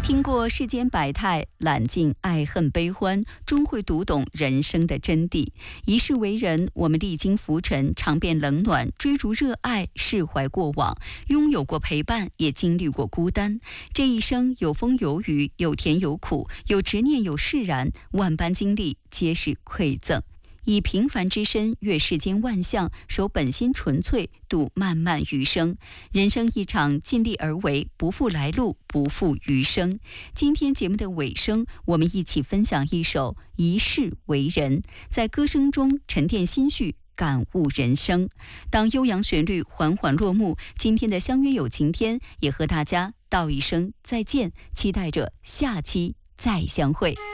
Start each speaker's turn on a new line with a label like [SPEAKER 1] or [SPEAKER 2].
[SPEAKER 1] 听过世间百态，揽尽爱恨悲欢，终会读懂人生的真谛。一世为人，我们历经浮沉，尝遍冷暖，追逐热爱，释怀过往，拥有过陪伴，也经历过孤单。这一生有风有雨，有甜有苦，有执念有释然，万般经历皆是馈赠。以平凡之身阅世间万象，守本心纯粹，度漫漫余生。人生一场，尽力而为，不负来路，不负余生。今天节目的尾声，我们一起分享一首《一世为人》，在歌声中沉淀心绪，感悟人生。当悠扬旋律缓缓落幕，今天的相约有晴天也和大家道一声再见，期待着下期再相会。